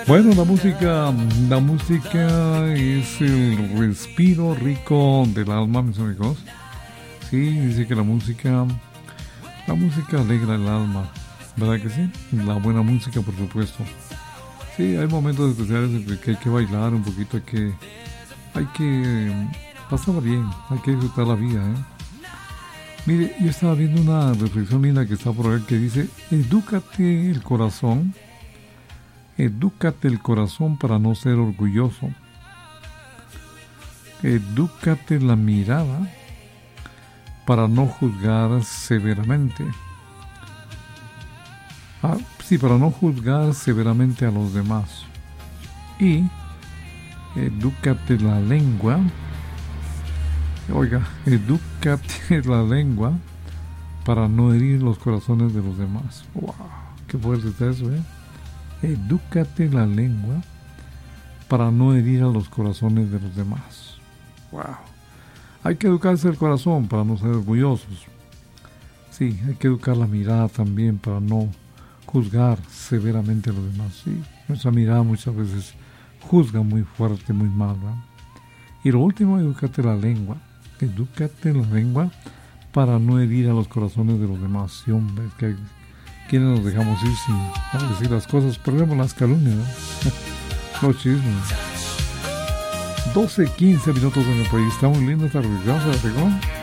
Bueno, la música es el respiro rico del alma, mis amigos. Sí, dice que la música alegra el alma, ¿verdad que sí? La buena música, por supuesto. Sí, hay momentos especiales en que hay que bailar un poquito, hay que pasarla bien, hay que disfrutar la vida, ¿eh? Mire, yo estaba viendo una reflexión linda que está por ahí que dice: edúcate el corazón para no ser orgulloso. Edúcate la mirada para no juzgar severamente. Para no juzgar severamente a los demás. Y edúcate la lengua. Edúcate la lengua para no herir los corazones de los demás. ¡Wow! ¡Qué fuerte está eso, eh! Edúcate la lengua para no herir a los corazones de los demás. ¡Wow! Hay que educarse el corazón para no ser orgullosos. Sí, hay que educar la mirada también para no juzgar severamente a los demás. Sí, nuestra mirada muchas veces juzga muy fuerte, muy mal, ¿verdad? Y lo último, edúcate la lengua. Edúcate la lengua para no herir a los corazones de los demás. Sí, hombre, que quienes nos dejamos ir sin decir las cosas, perdemos las calumnias, ¿no? Los chismes. 12:15 minutos en el país. Está muy linda esta reflexión, ¿se la pegó?